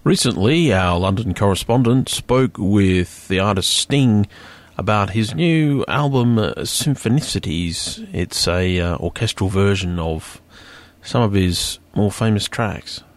Recently, our London correspondent spoke with the artist Sting about his new album, Symphonicities. It's a orchestral version of some of his more famous tracks.